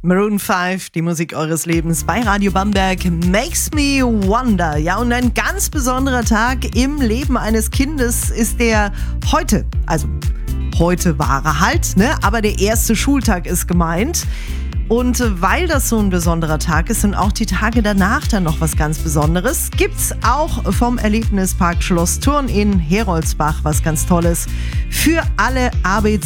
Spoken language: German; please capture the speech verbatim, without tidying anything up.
Maroon fünf, die Musik eures Lebens bei Radio Bamberg, Makes Me Wonder. Ja, und ein ganz besonderer Tag im Leben eines Kindes ist der heute. Also heute war er halt, ne? Aber der erste Schultag ist gemeint. Und weil das so ein besonderer Tag ist und auch die Tage danach dann noch was ganz Besonderes, gibt's auch vom Erlebnispark Schloss Thurn in Heroldsbach was ganz Tolles für alle A B